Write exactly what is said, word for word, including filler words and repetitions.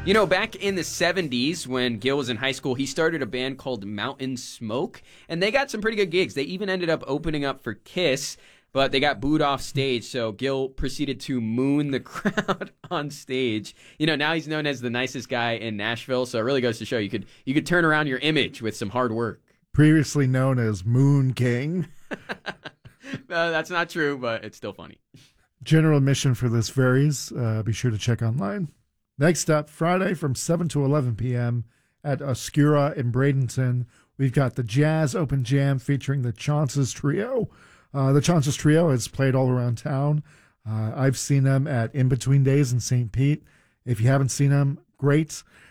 You know, back in the seventies when Gil was in high school, he started a band called Mountain Smoke, and they got some pretty good gigs. They even ended up opening up for Kiss, but they got booed off stage, so Gil proceeded to moon the crowd on stage. You know, now he's known as the nicest guy in Nashville, so it really goes to show you could you could turn around your image with some hard work. Previously known as Moon King. Uh, that's not true, but it's still funny. General admission for this varies. Uh, be sure to check online. Next up, Friday from seven to eleven p.m. at Oscura in Bradenton, we've got the Jazz Open Jam featuring the Chances Trio. Uh, the Chances Trio has played all around town. Uh, I've seen them at In Between Days in Saint Pete. If you haven't seen them, great.